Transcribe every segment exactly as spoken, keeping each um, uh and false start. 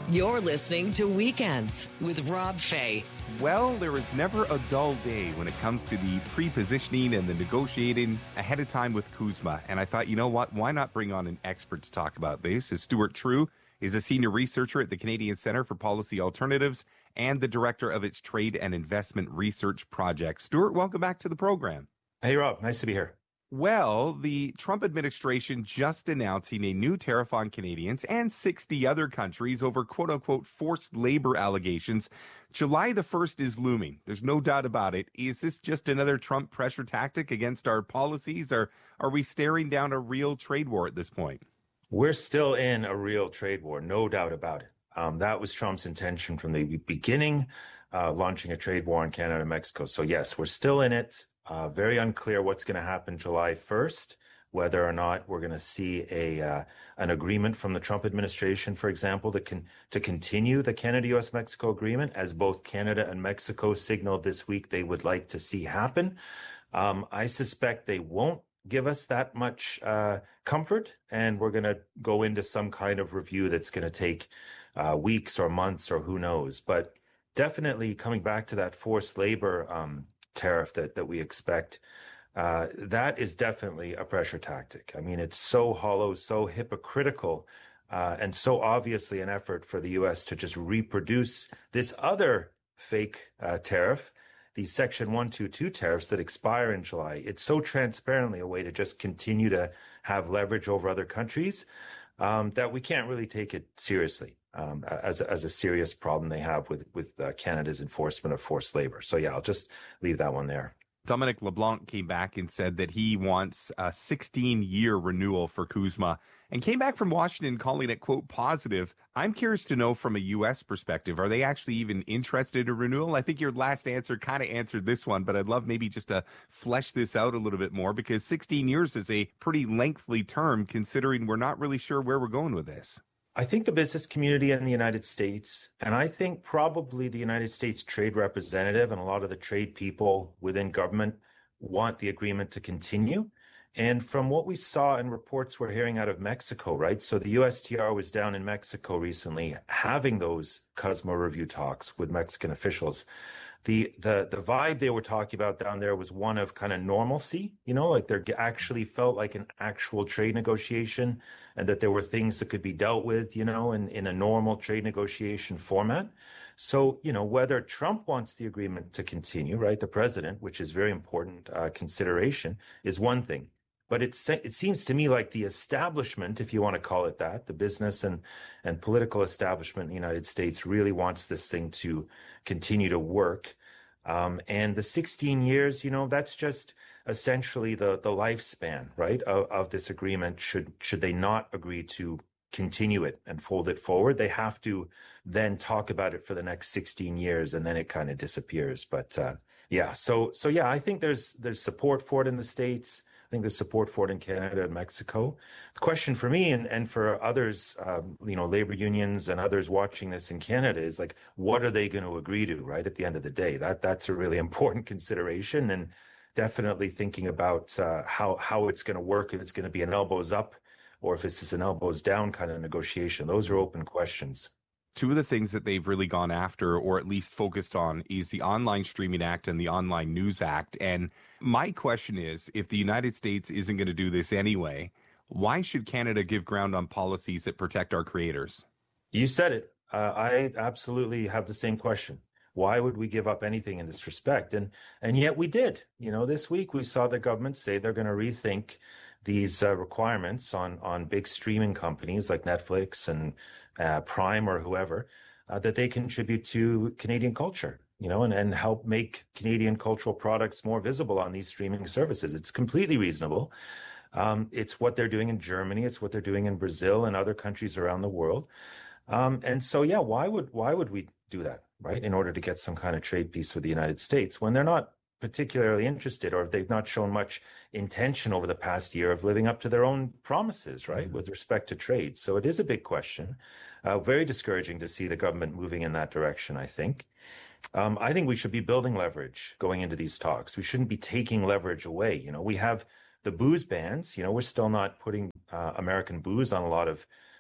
You're listening to Weekends with Rob Fay. Well, there is never a dull day when it comes to the pre-positioning and the negotiating ahead of time with CUSMA. And I thought, you know what? Why not bring on an expert to talk about this? As Stuart True is a senior researcher at the Canadian Centre for Policy Alternatives and the director of its Trade and Investment Research Project. Stuart, welcome back to the program. Hey, Rob. Nice to be here. Well, the Trump administration just announcing a new tariff on Canadians and sixty other countries over quote-unquote forced labor allegations. July the first is looming. There's no doubt about it. Is this just another Trump pressure tactic against our policies, or are we staring down a real trade war at this point? We're still in a real trade war, no doubt about it. Um, that was Trump's intention from the beginning, uh, launching a trade war on Canada and Mexico. So yes, we're still in it. Uh, very unclear what's going to happen July first, whether or not we're going to see a uh, an agreement from the Trump administration, for example, to, con- to continue the Canada-U S Mexico agreement, as both Canada and Mexico signaled this week they would like to see happen. Um, I suspect they won't give us that much uh, comfort, and we're going to go into some kind of review that's going to take uh, weeks or months or who knows. But definitely coming back to that forced labor um tariff that, that we expect, uh, that is definitely a pressure tactic. I mean, it's so hollow, so hypocritical, uh, and so obviously an effort for the U S to just reproduce this other fake uh, tariff, these Section one twenty-two tariffs that expire in July. It's so transparently a way to just continue to have leverage over other countries um, that we can't really take it seriously. Um, as, as a serious problem they have with, with uh, Canada's enforcement of forced labor. So, yeah, I'll just leave that one there. Dominic LeBlanc came back and said that he wants a sixteen-year renewal for CUSMA and came back from Washington calling it, quote, positive. I'm curious to know from a U S perspective, are they actually even interested in renewal? I think your last answer kind of answered this one, but I'd love maybe just to flesh this out a little bit more, because sixteen years is a pretty lengthy term considering we're not really sure where we're going with this. I think the business community in the United States, and I think probably the United States trade representative and a lot of the trade people within government, want the agreement to continue. And from what we saw in reports we're hearing out of Mexico, right? So the U S T R was down in Mexico recently having those CUSMA review talks with Mexican officials. The, the the vibe they were talking about down there was one of kind of normalcy, you know, like there actually felt like an actual trade negotiation, and that there were things that could be dealt with, you know, in, in a normal trade negotiation format. So, you know, whether Trump wants the agreement to continue, right, the president, which is very important uh, consideration, is one thing. But it's, it seems to me like the establishment, if you want to call it that, the business and, and political establishment in the United States really wants this thing to continue to work. Um, and the sixteen years, you know, that's just essentially the, the lifespan, right, of, of this agreement. Should, should they not agree to continue it and fold it forward, they have to then talk about it for the next sixteen years, and then it kind of disappears. But uh, yeah, so, so yeah, I think there's, there's support for it in the States. I think there's support for it in Canada and Mexico. The question for me and, and for others, um, you know, labor unions and others watching this in Canada is like, what are they going to agree to, right, at the end of the day? That That's a really important consideration, and definitely thinking about uh, how, how it's going to work, if it's going to be an elbows up or if it's just an elbows down kind of negotiation. Those are open questions. Two of the things that they've really gone after, or at least focused on, is the Online Streaming Act and the Online News Act. And my question is, if the United States isn't going to do this anyway, why should Canada give ground on policies that protect our creators? You said it. Uh, I absolutely have the same question. Why would we give up anything in this respect? And and yet we did. You know, this week we saw the government say they're going to rethink these uh, requirements on, on big streaming companies like Netflix and uh, Prime or whoever, uh, that they contribute to Canadian culture, you know, and, and help make Canadian cultural products more visible on these streaming services. It's completely reasonable. Um, it's what they're doing in Germany. It's what they're doing in Brazil and other countries around the world. Um, and so, yeah, why would why would we do that, right, in order to get some kind of trade peace with the United States when they're not particularly interested, or if they've not shown much intention over the past year of living up to their own promises, right, mm-hmm. with respect to trade. So it is a big question. Uh, very discouraging to see the government moving in that direction, I think. Um, I think we should be building leverage going into these talks. We shouldn't be taking leverage away. You know, we have the booze bans. You know, we're still not putting uh, American booze on a lot of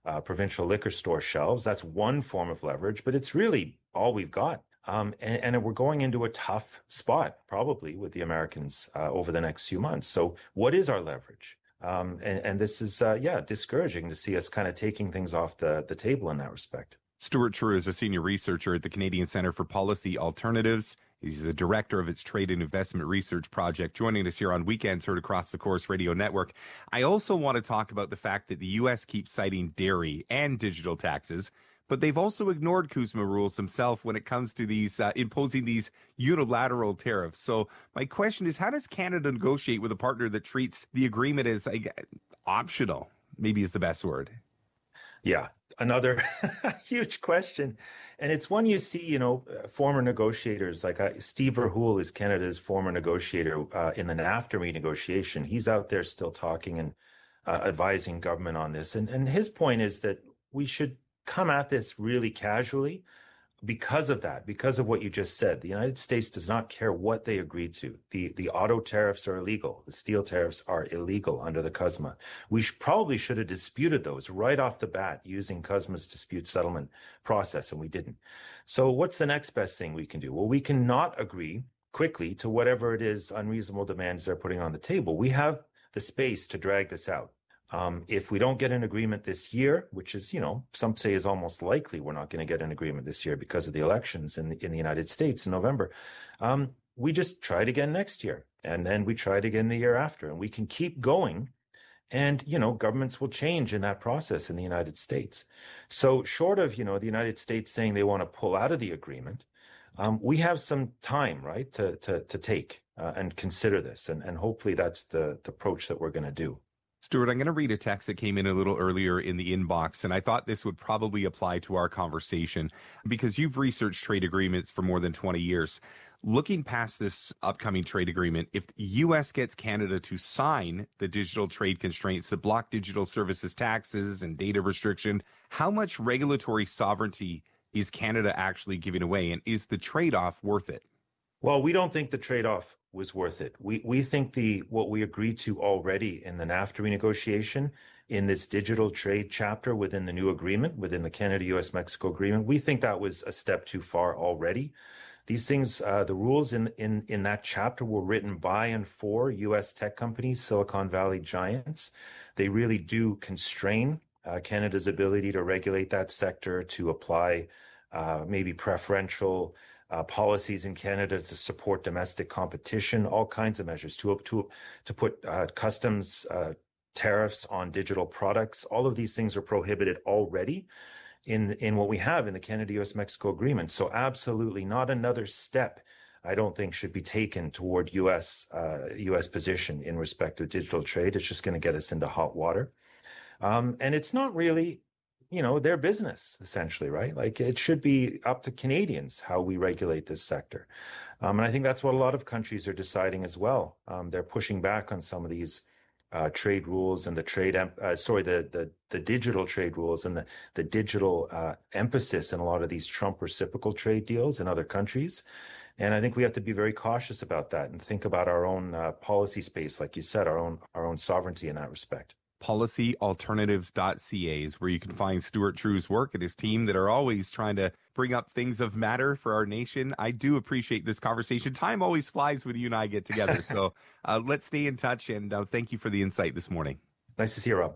uh, provincial liquor store shelves. That's one form of leverage, but it's really all we've got. Um, and, and we're going into a tough spot, probably, with the Americans uh, over the next few months. So what is our leverage? Um, and, and this is, uh, yeah, discouraging to see us kind of taking things off the, the table in that respect. Stuart True is a senior researcher at the Canadian Centre for Policy Alternatives. He's the director of its Trade and Investment Research Project, joining us here on Weekends Heard Across the Course Radio Network. I also want to talk about the fact that the U S keeps citing dairy and digital taxes, but they've also ignored CUSMA rules themselves when it comes to these uh, imposing these unilateral tariffs. So my question is, how does Canada negotiate with a partner that treats the agreement as uh, optional, maybe is the best word? Yeah, another huge question. And it's one you see, you know, former negotiators like uh, Steve Verhoeven is Canada's former negotiator uh, in the NAFTA renegotiation. He's out there still talking and uh, advising government on this. And, and his point is that we should come at this really casually because of that, because of what you just said. The United States does not care what they agreed to. The the auto tariffs are illegal. The steel tariffs are illegal under the CUSMA. We sh- probably should have disputed those right off the bat using CUSMA's dispute settlement process, and we didn't. So what's the next best thing we can do? Well, we can not agree quickly to whatever it is unreasonable demands they're putting on the table. We have the space to drag this out. Um, if we don't get an agreement this year, which is, you know, some say is almost likely we're not going to get an agreement this year because of the elections in the, in the United States in November, um, we just try it again next year. And then we try it again the year after. And we can keep going. And, you know, governments will change in that process in the United States. So short of, you know, the United States saying they want to pull out of the agreement, um, we have some time, right, to to, to take uh, and consider this. And, and hopefully that's the, the approach that we're going to do. Stuart, I'm going to read a text that came in a little earlier in the inbox, and I thought this would probably apply to our conversation because you've researched trade agreements for more than twenty years. Looking past this upcoming trade agreement, if the U S gets Canada to sign the digital trade constraints that block digital services taxes and data restriction, how much regulatory sovereignty is Canada actually giving away, and is the trade-off worth it? Well, we don't think the trade-off was worth it. We we think the what we agreed to already in the NAFTA renegotiation in this digital trade chapter within the new agreement, within the Canada-U S Mexico agreement, we think that was a step too far already. These things, uh, the rules in, in, in that chapter were written by and for U S tech companies, Silicon Valley giants. They really do constrain uh, Canada's ability to regulate that sector, to apply uh, maybe preferential Uh, policies in Canada to support domestic competition, all kinds of measures to to to put uh, customs uh, tariffs on digital products. All of these things are prohibited already in in what we have in the Canada-U S Mexico agreement. So absolutely not another step, I don't think, should be taken toward U S uh, U S position in respect to digital trade. It's just going to get us into hot water, um, and it's not really, you know, their business, essentially, right? Like, it should be up to Canadians how we regulate this sector. Um, and I think that's what a lot of countries are deciding as well. Um, they're pushing back on some of these uh, trade rules and the trade, uh, sorry, the, the the digital trade rules and the, the digital uh, emphasis in a lot of these Trump reciprocal trade deals in other countries. And I think we have to be very cautious about that and think about our own uh, policy space, like you said, our own our own sovereignty in that respect. policy alternatives dot c a is where you can find Stuart True's work and his team that are always trying to bring up things of matter for our nation. I do appreciate this conversation. Time always flies when you and I get together. So uh, let's stay in touch, and uh, thank you for the insight this morning. Nice to see you, Rob.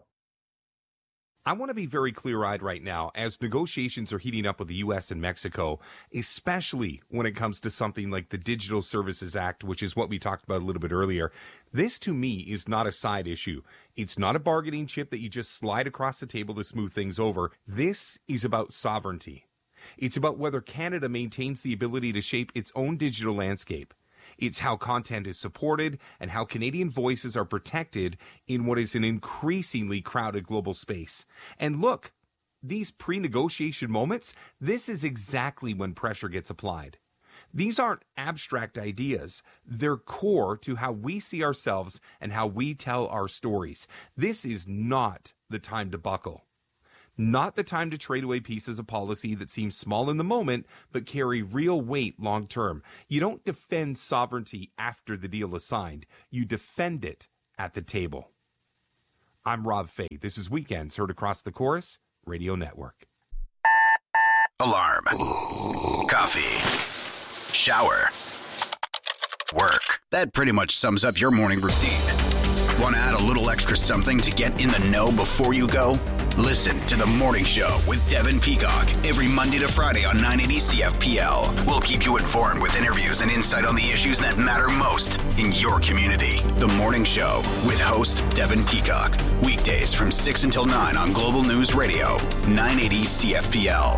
I want to be very clear-eyed right now as negotiations are heating up with the U S and Mexico, especially when it comes to something like the Digital Services Act, which is what we talked about a little bit earlier. This, to me, is not a side issue. It's not a bargaining chip that you just slide across the table to smooth things over. This is about sovereignty. It's about whether Canada maintains the ability to shape its own digital landscape. It's how content is supported and how Canadian voices are protected in what is an increasingly crowded global space. And look, these pre-negotiation moments, this is exactly when pressure gets applied. These aren't abstract ideas. They're core to how we see ourselves and how we tell our stories. This is not the time to buckle. Not the time to trade away pieces of policy that seem small in the moment, but carry real weight long term. You don't defend sovereignty after the deal is signed. You defend it at the table. I'm Rob Fay. This is Weekends Heard Across the Chorus Radio Network. Alarm. Coffee. Shower. Work. That pretty much sums up your morning routine. Want to add a little extra something to get in the know before you go? Listen to The Morning Show with Devin Peacock every Monday to Friday on nine eighty C F P L. We'll keep you informed with interviews and insight on the issues that matter most in your community. The Morning Show with host Devin Peacock. Weekdays from six until nine on Global News Radio, nine eighty C F P L.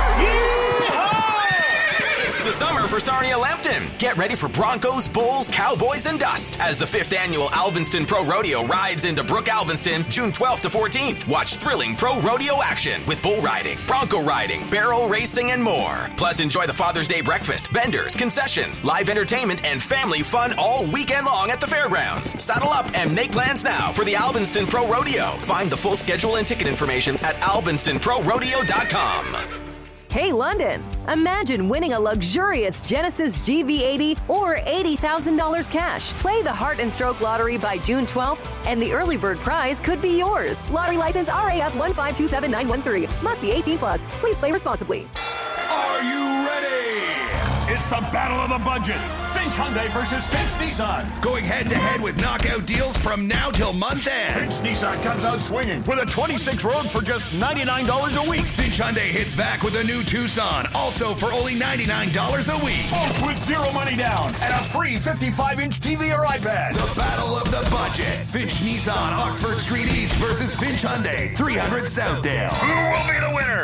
It's the summer for Sarnia Lambton. Get ready for Broncos, Bulls, Cowboys, and Dust as the fifth annual Alvinston Pro Rodeo rides into Brook Alvinston June twelfth to fourteenth. Watch thrilling pro rodeo action with bull riding, bronco riding, barrel racing, and more. Plus, enjoy the Father's Day breakfast, vendors, concessions, live entertainment, and family fun all weekend long at the fairgrounds. Saddle up and make plans now for the Alvinston Pro Rodeo. Find the full schedule and ticket information at alvinston pro rodeo dot com. Hey, London, imagine winning a luxurious Genesis G V eighty or eighty thousand dollars cash. Play the Heart and Stroke Lottery by June twelfth, and the early bird prize could be yours. Lottery license R A F one five two seven nine one three. Must be eighteen plus. Please play responsibly. Are you ready? It's the battle of the budget. Finch Hyundai versus Finch Nissan. Going head-to-head with knockout deals from now till month end. Finch Nissan comes out swinging with a twenty-six Rogue for just ninety-nine dollars a week. Finch Hyundai hits back with a new Tucson, also for only ninety-nine dollars a week. Both with zero money down and a free fifty-five inch T V or iPad. The battle of the budget. Finch Nissan, Oxford Street East versus Finch Hyundai, three hundred Southdale. Who will be the winner?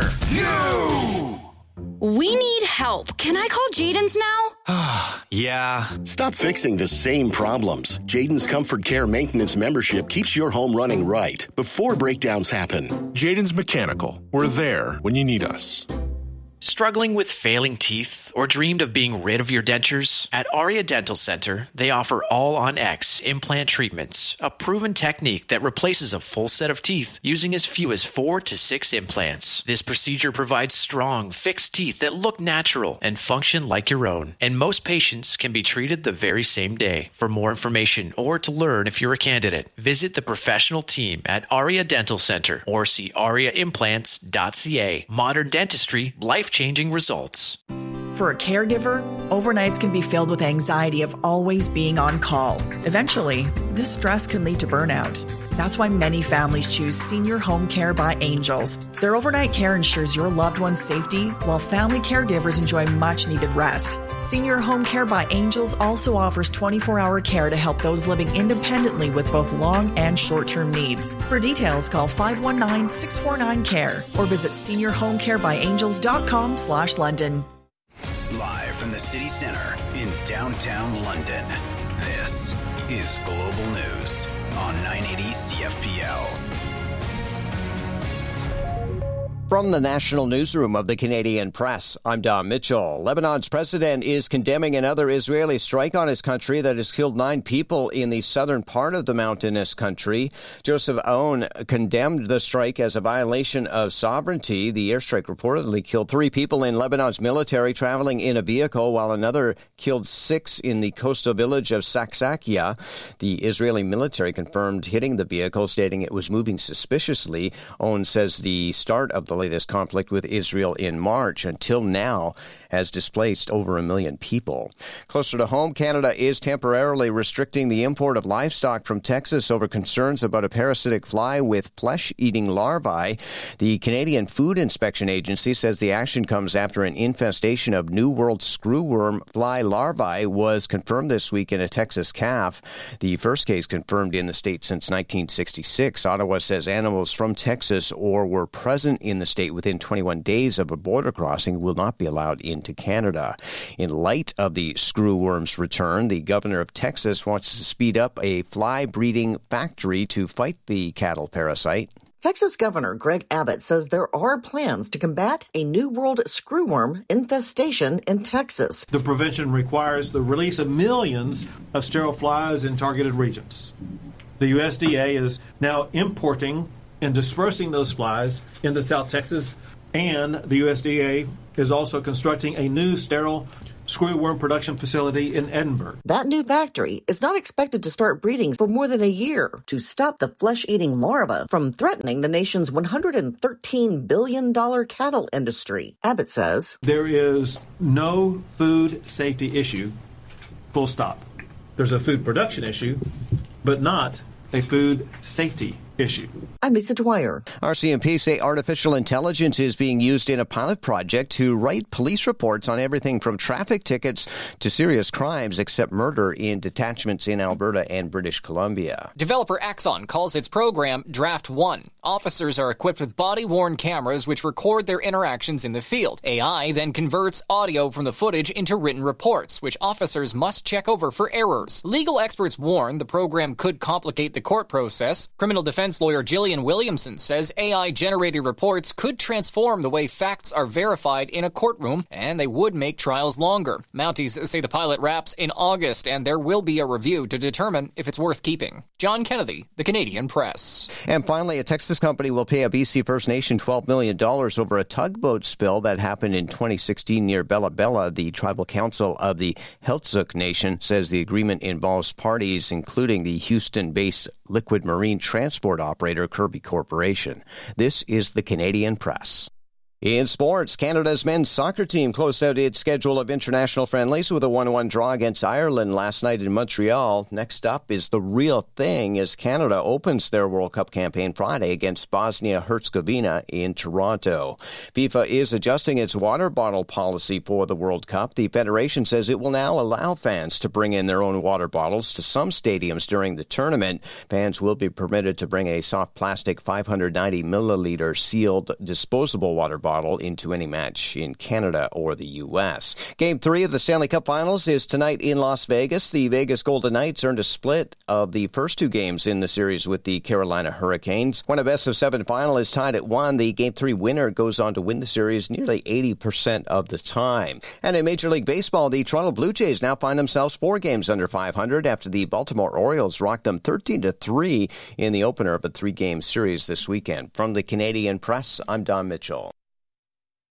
You! We need help. Can I call Jaden's now? Yeah. Stop fixing the same problems. Jaden's Comfort Care Maintenance membership keeps your home running right before breakdowns happen. Jaden's Mechanical. We're there when you need us. Struggling with failing teeth or dreamed of being rid of your dentures? At Aria Dental Center, they offer All-on-X implant treatments, a proven technique that replaces a full set of teeth using as few as four to six implants. This procedure provides strong, fixed teeth that look natural and function like your own, and most patients can be treated the very same day. For more information or to learn if you're a candidate, visit the professional team at Aria Dental Center or see aria implants dot c a. Modern dentistry, life-changing results. For a caregiver, overnights can be filled with anxiety of always being on call. Eventually, this stress can lead to burnout. That's why many families choose Senior Home Care by Angels. Their overnight care ensures your loved one's safety, while family caregivers enjoy much-needed rest. Senior Home Care by Angels also offers twenty-four hour care to help those living independently with both long and short-term needs. For details, call five one nine, six four nine, C A R E or visit senior home care by angels dot com slash London. Live from the city center in downtown London, this is Global News on nine eighty C F P L. From the National Newsroom of the Canadian Press, I'm Don Mitchell. Lebanon's president is condemning another Israeli strike on his country that has killed nine people in the southern part of the mountainous country. Joseph Aoun condemned the strike as a violation of sovereignty. The airstrike reportedly killed three people in Lebanon's military traveling in a vehicle, while another killed six in the coastal village of Saksakia. The Israeli military confirmed hitting the vehicle, stating it was moving suspiciously. Aoun says the start of the latest conflict with Israel in March until now has displaced over a million people. Closer to home, Canada is temporarily restricting the import of livestock from Texas over concerns about a parasitic fly with flesh-eating larvae. The Canadian Food Inspection Agency says the action comes after an infestation of New World screwworm fly larvae was confirmed this week in a Texas calf. The first case confirmed in the state since nineteen sixty-six. Ottawa says animals from Texas or were present in the state within twenty-one days of a border crossing will not be allowed into Canada. In light of the screwworm's return, the governor of Texas wants to speed up a fly breeding factory to fight the cattle parasite. Texas Governor Greg Abbott says there are plans to combat a New World screwworm infestation in Texas. The prevention requires the release of millions of sterile flies in targeted regions. The U S D A is now importing and dispersing those flies into South Texas, and the U S D A is also constructing a new sterile screwworm production facility in Edinburgh. That new factory is not expected to start breeding for more than a year to stop the flesh-eating larva from threatening the nation's one hundred thirteen billion dollars cattle industry. Abbott says, there is no food safety issue, full stop. There's a food production issue, but not a food safety issue. I'm Lisa Dwyer. R C M P say artificial intelligence is being used in a pilot project to write police reports on everything from traffic tickets to serious crimes except murder in detachments in Alberta and British Columbia. Developer Axon calls its program Draft One. Officers are equipped with body-worn cameras which record their interactions in the field. A I then converts audio from the footage into written reports, which officers must check over for errors. Legal experts warn the program could complicate the court process. Criminal defense lawyer Gillian Williamson says A I-generated reports could transform the way facts are verified in a courtroom, and they would make trials longer. Mounties say the pilot wraps in August, and there will be a review to determine if it's worth keeping. John Kennedy, The Canadian Press. And finally, a Texas company will pay a B C First Nation twelve million dollars over a tugboat spill that happened in twenty sixteen near Bella Bella. The tribal council of the Heiltsuk Nation says the agreement involves parties, including the Houston-based liquid marine transport operator Kirby Corporation. This is the Canadian Press. In sports, Canada's men's soccer team closed out its schedule of international friendlies with a one one draw against Ireland last night in Montreal. Next up is the real thing as Canada opens their World Cup campaign Friday against Bosnia-Herzegovina in Toronto. FIFA is adjusting its water bottle policy for the World Cup. The federation says it will now allow fans to bring in their own water bottles to some stadiums during the tournament. Fans will be permitted to bring a soft plastic five hundred ninety milliliter sealed disposable water bottle bottle into any match in Canada or the U S. Game three of the Stanley Cup Finals is tonight in Las Vegas. The Vegas Golden Knights earned a split of the first two games in the series with the Carolina Hurricanes. When a best-of-seven final is tied at one, the Game three winner goes on to win the series nearly eighty percent of the time. And in Major League Baseball, the Toronto Blue Jays now find themselves four games under five hundred after the Baltimore Orioles rocked them thirteen to three in the opener of a three-game series this weekend. From the Canadian Press, I'm Don Mitchell.